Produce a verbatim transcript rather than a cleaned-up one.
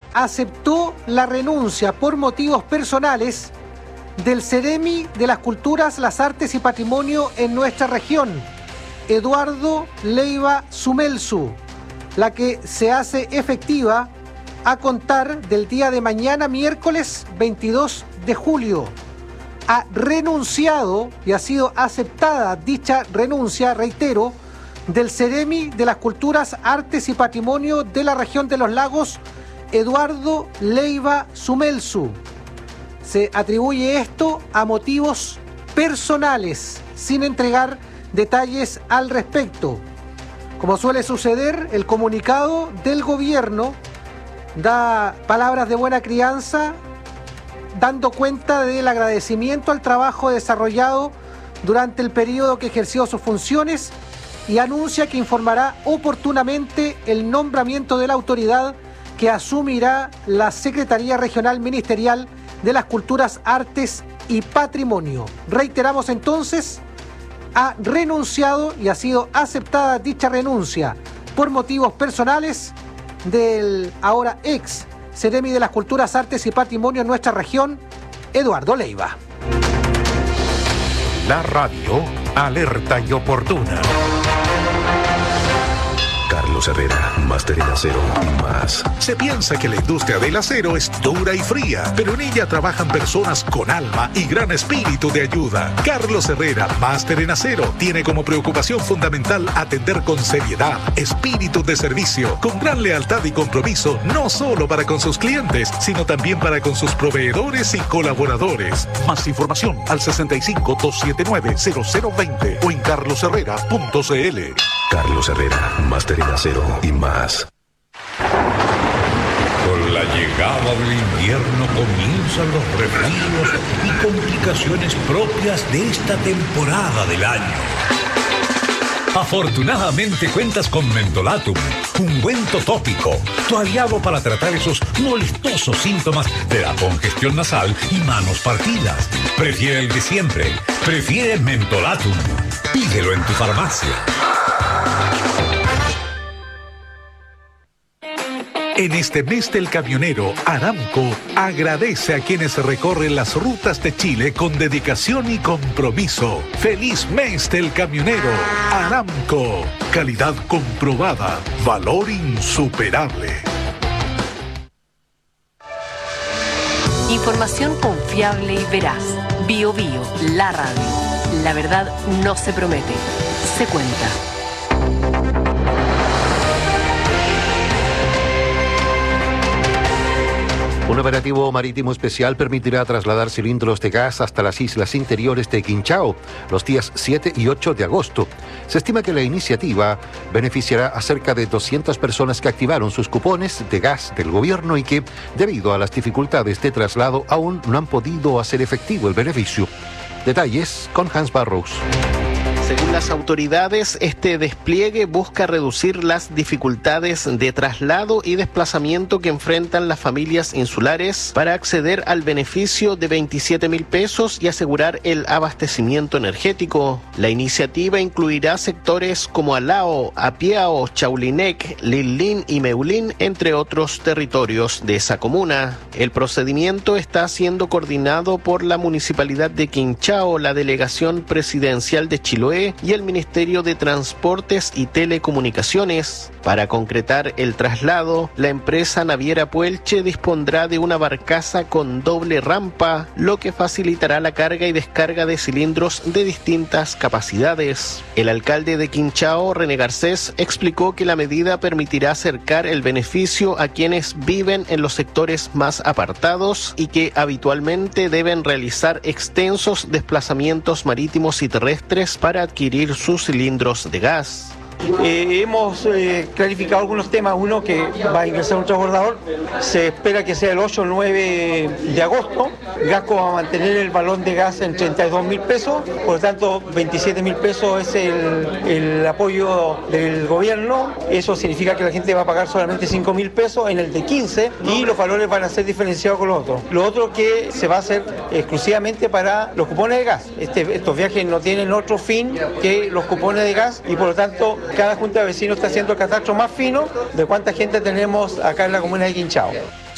aceptó la renuncia por motivos personales del Ceremi de las Culturas, las Artes y Patrimonio en nuestra región, Eduardo Leiva Sumelsu, la que se hace efectiva a contar del día de mañana, miércoles veintidós de julio. Ha renunciado y ha sido aceptada dicha renuncia, reitero, del Ceremi de las Culturas, Artes y Patrimonio de la región de los Lagos, Eduardo Leiva Sumelsu. Se atribuye esto a motivos personales, sin entregar detalles al respecto. Como suele suceder, el comunicado del gobierno da palabras de buena crianza, dando cuenta del agradecimiento al trabajo desarrollado durante el periodo que ejerció sus funciones, y anuncia que informará oportunamente el nombramiento de la autoridad que asumirá la Secretaría Regional Ministerial de las Culturas, Artes y Patrimonio. Reiteramos entonces, ha renunciado y ha sido aceptada dicha renuncia por motivos personales del ahora ex Ceremi de las Culturas, Artes y Patrimonio en nuestra región, Eduardo Leiva. La radio alerta y oportuna. Carlos Herrera, máster en acero y más. Se piensa que la industria del acero es dura y fría, pero en ella trabajan personas con alma y gran espíritu de ayuda. Carlos Herrera, máster en acero, tiene como preocupación fundamental atender con seriedad, espíritu de servicio, con gran lealtad y compromiso, no solo para con sus clientes, sino también para con sus proveedores y colaboradores. Más información al sesenta y cinco, doscientos setenta y nueve, cero cero veinte o en carlos herrera punto c l. Carlos Herrera, máster en acero y más. Con la llegada del invierno comienzan los resfríos y complicaciones propias de esta temporada del año. Afortunadamente cuentas con Mentolatum, ungüento tópico, tu aliado para tratar esos molestosos síntomas de la congestión nasal y manos partidas. Prefiere el de siempre, prefiere Mentolatum. Pídelo en tu farmacia. En este mes del camionero, Aramco agradece a quienes recorren las rutas de Chile con dedicación y compromiso. ¡Feliz mes del camionero! Aramco, calidad comprobada, valor insuperable. Información confiable y veraz. Bio Bio, la radio. La verdad no se promete, se cuenta. Un operativo marítimo especial permitirá trasladar cilindros de gas hasta las islas interiores de Quinchao los días siete y ocho de agosto. Se estima que la iniciativa beneficiará a cerca de doscientas personas que activaron sus cupones de gas del gobierno y que, debido a las dificultades de traslado, aún no han podido hacer efectivo el beneficio. Detalles con Hans Barrows. Según las autoridades, este despliegue busca reducir las dificultades de traslado y desplazamiento que enfrentan las familias insulares para acceder al beneficio de veintisiete mil pesos y asegurar el abastecimiento energético. La iniciativa incluirá sectores como Alao, Apiao, Chaulinec, Lilín y Meulín, entre otros territorios de esa comuna. El procedimiento está siendo coordinado por la Municipalidad de Quinchao, la Delegación Presidencial de Chiloé y el Ministerio de Transportes y Telecomunicaciones. Para concretar el traslado, la empresa naviera Puelche dispondrá de una barcaza con doble rampa, lo que facilitará la carga y descarga de cilindros de distintas capacidades. El alcalde de Quinchao, René Garcés, explicó que la medida permitirá acercar el beneficio a quienes viven en los sectores más apartados y que habitualmente deben realizar extensos desplazamientos marítimos y terrestres para adquirir sus cilindros de gas. Eh, hemos eh, clarificado algunos temas. Uno, que va a ingresar un transbordador, se espera que sea el ocho o nueve de agosto. Gasco va a mantener el balón de gas en treinta y dos mil pesos, por lo tanto veintisiete mil pesos es el, el apoyo del gobierno. Eso significa que la gente va a pagar solamente cinco mil pesos en el de quince y los valores van a ser diferenciados con los otros. Lo otro que se va a hacer exclusivamente para los cupones de gas. Este, estos viajes no tienen otro fin que los cupones de gas y por lo tanto cada junta de vecinos está haciendo el catastro más fino de cuánta gente tenemos acá en la comuna de Quinchao.